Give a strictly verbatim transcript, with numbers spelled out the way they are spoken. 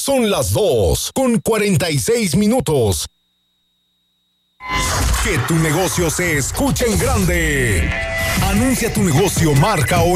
Son las dos con cuarenta y seis minutos. Que tu negocio se escuche en grande. Anuncia tu negocio, marca o